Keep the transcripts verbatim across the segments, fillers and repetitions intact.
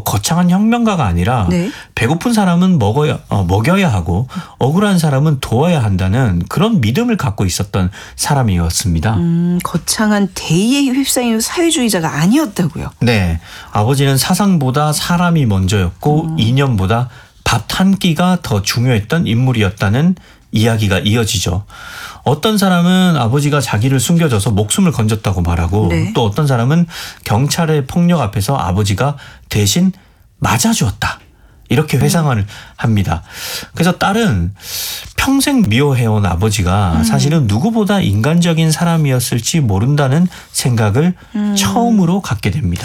거창한 혁명가가 아니라 네. 배고픈 사람은 먹어야 어, 먹여야 하고 억울한 사람은 도와야 한다는 그런 믿음을 갖고 있었던 사람이었습니다. 음, 거창한 대의에 휩싸이는 사회주의자가 아니었다고요. 네, 아버지는 사상보다 사람이 먼저였고 음. 이념보다 밥 한 끼가 더 중요했던 인물이었다는 이야기가 이어지죠. 어떤 사람은 아버지가 자기를 숨겨줘서 목숨을 건졌다고 말하고 네. 또 어떤 사람은 경찰의 폭력 앞에서 아버지가 대신 맞아주었다. 이렇게 회상을 합니다. 그래서 딸은 평생 미워해온 아버지가 사실은 누구보다 인간적인 사람이었을지 모른다는 생각을 음. 처음으로 갖게 됩니다.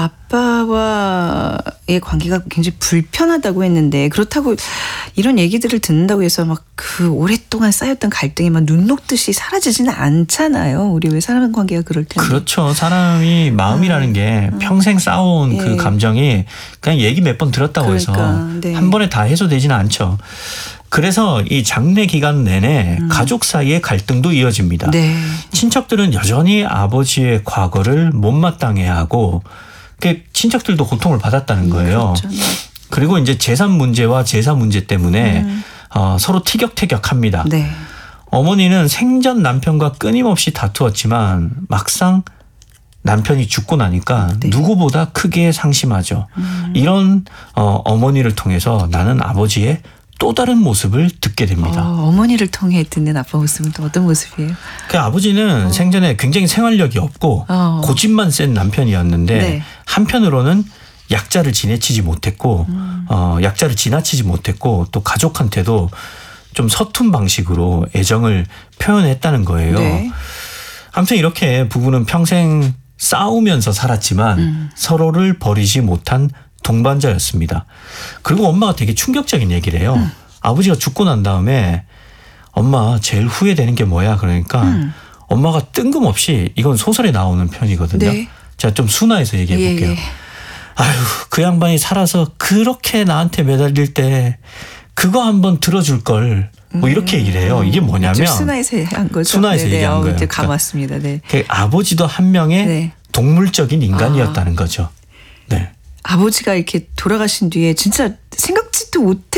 아빠와의 관계가 굉장히 불편하다고 했는데 그렇다고 이런 얘기들을 듣는다고 해서 막 그 오랫동안 쌓였던 갈등이 막 눈 녹듯이 사라지지는 않잖아요. 우리 왜 사람 관계가 그럴 텐데. 그렇죠. 사람이 마음이라는 아, 게 평생 쌓아온 예. 그 감정이 그냥 얘기 몇 번 들었다고 그러니까, 해서 네. 한 번에 다 해소되지는 않죠. 그래서 이 장례 기간 내내 음. 가족 사이의 갈등도 이어집니다. 네. 친척들은 여전히 아버지의 과거를 못마땅해야 하고 그 친척들도 고통을 받았다는 거예요. 그렇죠. 네. 그리고 이제 재산 문제와 제사 문제 때문에 음. 어, 서로 티격태격합니다. 네. 어머니는 생전 남편과 끊임없이 다투었지만 막상 남편이 죽고 나니까 네. 누구보다 크게 상심하죠. 음. 이런 어, 어머니를 통해서 나는 아버지의 또 다른 모습을 듣게 됩니다. 어, 어머니를 통해 듣는 아빠 모습은 또 어떤 모습이에요? 그 아버지는 생전에 굉장히 생활력이 없고 어. 고집만 센 남편이었는데 네. 한편으로는 약자를 지내치지 못했고 음. 어, 약자를 지나치지 못했고 또 가족한테도 좀 서툰 방식으로 애정을 표현했다는 거예요. 네. 아무튼 이렇게 부부는 평생 싸우면서 살았지만 음. 서로를 버리지 못한 동반자였습니다. 그리고 엄마가 되게 충격적인 얘기를 해요. 음. 아버지가 죽고 난 다음에 엄마 제일 후회되는 게 뭐야? 그러니까 음. 엄마가 뜬금없이 이건 소설에 나오는 편이거든요. 네. 제가 좀 순화해서 얘기해 예, 볼게요. 예. 아유, 그 양반이 살아서 그렇게 나한테 매달릴 때 그거 한번 들어줄 걸. 뭐 이렇게 얘기를 해요. 이게 뭐냐면 좀 순화해서 한 거죠. 순화해서 네네. 얘기한 어, 거예요. 이제 감 왔습니다. 네. 그 아버지도 한 명의 네. 동물적인 인간이었다는 거죠. 네. 아버지가 이렇게 돌아가신 뒤에 진짜 생각지도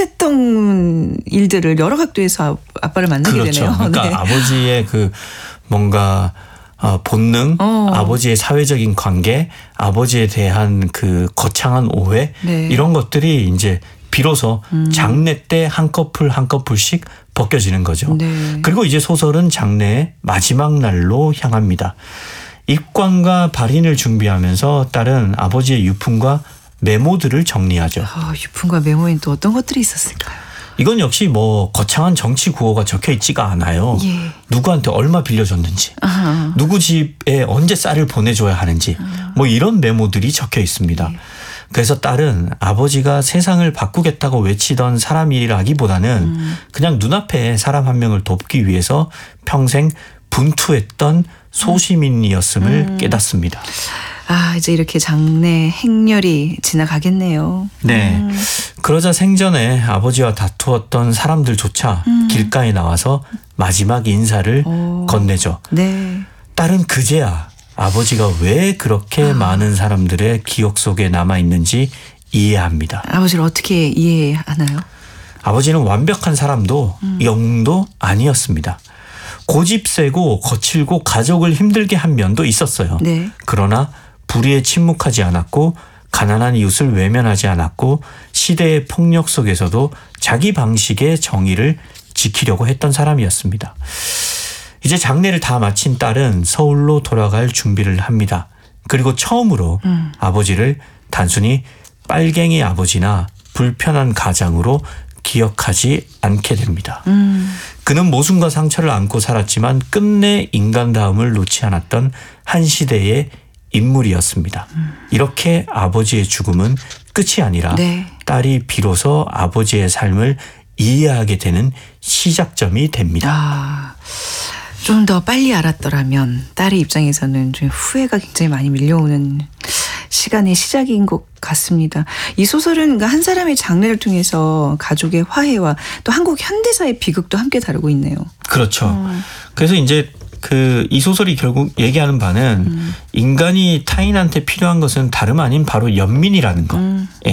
못했던 일들을 여러 각도에서 아빠를 만나게 그렇죠. 되네요. 그러니까 네. 아버지의 그 뭔가 어, 본능, 어. 아버지의 사회적인 관계, 아버지에 대한 그 거창한 오해 네. 이런 것들이 이제 비로소 음. 장례 때 한 커플 한 커플씩 벗겨지는 거죠. 네. 그리고 이제 소설은 장례의 마지막 날로 향합니다. 입관과 발인을 준비하면서 딸은 아버지의 유품과 메모들을 정리하죠. 아, 유품과 메모엔 또 어떤 것들이 있었을까요? 이건 역시 뭐 거창한 정치 구호가 적혀 있지가 않아요. 예. 누구한테 얼마 빌려줬는지, 아하. 누구 집에 언제 쌀을 보내줘야 하는지 뭐 이런 메모들이 적혀 있습니다. 예. 그래서 딸은 아버지가 세상을 바꾸겠다고 외치던 사람이라기보다는 음. 그냥 눈앞에 사람 한 명을 돕기 위해서 평생 분투했던 소시민이었음을 음. 깨닫습니다. 아, 이제 이렇게 장례 행렬이 지나가겠네요. 네. 음. 그러자 생전에 아버지와 다투었던 사람들조차 음. 길가에 나와서 마지막 인사를 오. 건네죠. 네. 딸은 그제야 아버지가 왜 그렇게 아. 많은 사람들의 기억 속에 남아있는지 이해합니다. 아버지를 어떻게 이해하나요? 아버지는 완벽한 사람도 음. 영웅도 아니었습니다. 고집 세고 거칠고 가족을 힘들게 한 면도 있었어요. 네. 그러나 불의에 침묵하지 않았고 가난한 이웃을 외면하지 않았고 시대의 폭력 속에서도 자기 방식의 정의를 지키려고 했던 사람이었습니다. 이제 장례를 다 마친 딸은 서울로 돌아갈 준비를 합니다. 그리고 처음으로 음. 아버지를 단순히 빨갱이 아버지나 불편한 가장으로 기억하지 않게 됩니다. 음. 그는 모순과 상처를 안고 살았지만 끝내 인간다움을 놓지 않았던 한 시대의 인물이었습니다. 음. 이렇게 아버지의 죽음은 끝이 아니라 네. 딸이 비로소 아버지의 삶을 이해하게 되는 시작점이 됩니다. 아, 좀 더 빨리 알았더라면 딸의 입장에서는 좀 후회가 굉장히 많이 밀려오는 시간의 시작인 것 같습니다. 이 소설은 그러니까 한 사람의 장례를 통해서 가족의 화해와 또 한국 현대사의 비극도 함께 다루고 있네요. 그렇죠. 음. 그래서 이제 그 이 소설이 결국 얘기하는 바는 음. 인간이 타인한테 필요한 것은 다름 아닌 바로 연민이라는 것. 음. 예.